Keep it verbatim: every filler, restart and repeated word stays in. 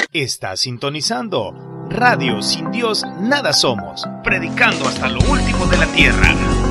Está sintonizando Radio Sin Dios Nada Somos, predicando hasta lo último de la tierra.